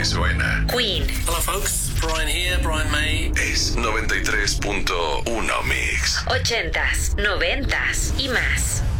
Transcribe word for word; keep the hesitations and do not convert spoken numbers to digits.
que suena. Queen. Hello folks, Brian here, Brian May. Es noventa y tres punto uno Mix. Ochentas, noventas y más.